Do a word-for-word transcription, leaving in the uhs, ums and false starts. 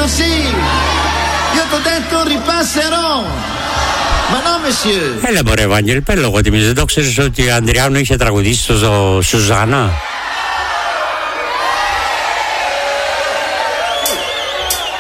così. Io t'ho detto ripasserò. Ma no, monsieur. Έλα μωρέ Βαγγέλη, πέλα εγώ ότι το ξέρεις ότι ο Ανδριάνου είχε τραγουδίσει στο Σουζάνα.